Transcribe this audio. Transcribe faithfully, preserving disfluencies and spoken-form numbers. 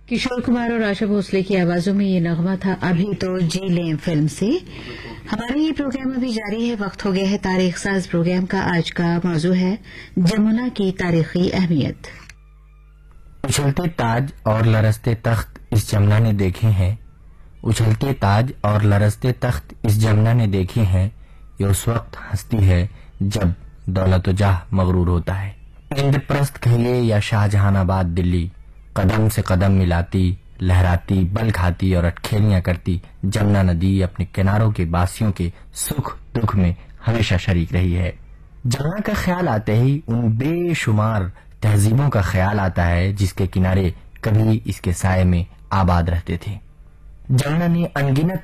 किशोर कुमार और आशा भोसले की आवाजों में ये नगमा था अभी तो जी लें फिल्म से। हमारा ये प्रोग्राम अभी जारी है, वक्त हो गया है तारीख साज प्रोग्राम का। आज का मौजू है जमुना की तारीखी अहमियत। उछलते ताज और लरसते तख्त इस जमुना ने देखे हैं, उछलते ताज और लरसते तख्त इस जमुना ने देखे हैं। ये उस वक्त हंसती है जब दौलत जाह मगरूर होता है। इंद्रप्रस्थ कहिए या शाहजहानाबाद दिल्ली, कदम से कदम मिलाती, लहराती, बल खाती और अटखेलियां करती जमुना नदी अपने किनारों के बासियों के सुख दुख में हमेशा शरीक रही है। जमुना का ख्याल आते ही उन बेशुमार तहजीबों का ख्याल आता है जिसके किनारे कभी इसके साये में आबाद रहते थे। जमुना ने अनगिनत